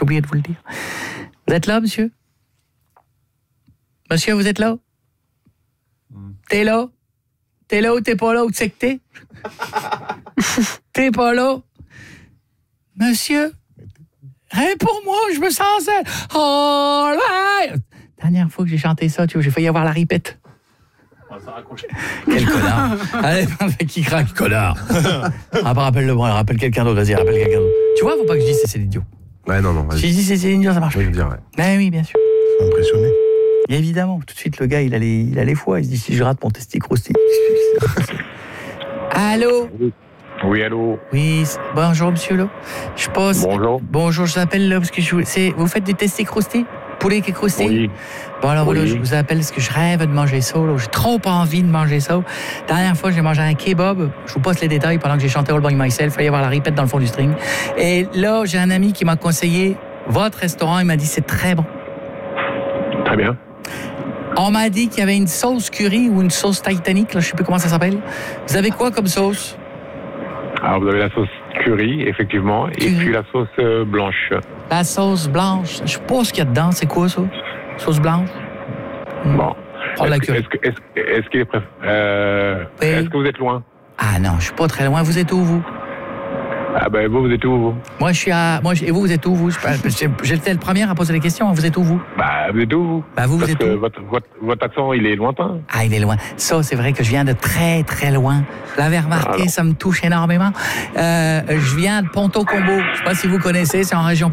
oublié de vous le dire. Vous êtes là, monsieur? Monsieur, vous êtes là? T'es là? T'es là ou t'es pas là? Où c'est que t'es? T'es pas là? Monsieur? Réponds-moi, je me sens seul. Oh là! Dernière fois que j'ai chanté ça, tu vois, j'ai failli avoir la ripette. On va se raccrocher. Quel connard. Allez, qui craque, connard. Rappelle-le-moi, rappelle quelqu'un d'autre, vas-y, rappelle quelqu'un d'autre. Tu vois, faut pas que je dise c'est l'idiot. Ouais, non, vas-y. Si je dis c'est Céline Dion, ça marche. Oui, je veux dire, ouais. Ben oui, bien sûr. Je suis impressionné. Et évidemment, tout de suite, le gars, il a les foies. Il se dit, si je rate mon testicrosti. Allô? Oui, allô? Oui, bonjour, monsieur, là. Je passe. Bonjour. Bonjour, je vous appelle, là, parce que vous faites des testicrosti? Poulet qui est croustille? Oui. Bon, alors voilà, Oui. je vous appelle parce que je rêve de manger ça, là. J'ai trop envie de manger ça. Dernière fois, j'ai mangé un kebab. Je vous passe les détails pendant que j'ai chanté All By Myself. Il fallait y avoir la ripette dans le fond du string. Et là, j'ai un ami qui m'a conseillé votre restaurant. Il m'a dit, c'est très bon. Très bien. On m'a dit qu'il y avait une sauce curry ou une sauce Titanic, là, je ne sais plus comment ça s'appelle. Vous avez quoi comme sauce? Alors, vous avez la sauce curry, effectivement, et puis la sauce blanche. La sauce blanche. Je sais pas ce qu'il y a dedans. C'est quoi, ça? Sauce blanche? Bon. Prends la curry. Est-ce qu'il est prêt? Oui. Est-ce que vous êtes loin? Ah non, je suis pas très loin. Vous êtes où, vous? Ah ben, vous êtes où, vous? Moi, je suis à... Et vous êtes où, vous? J'étais le premier à poser les questions. Vous êtes où, vous? Bah, vous êtes où, vous? Bah, vous Parce êtes que où? votre accent, il est lointain. Ah, il est loin. Ça, c'est vrai que je viens de très, très loin. Vous l'avez remarqué, ça me touche énormément. Je viens de Ponto Combo. Je sais pas si vous connaissez, c'est en région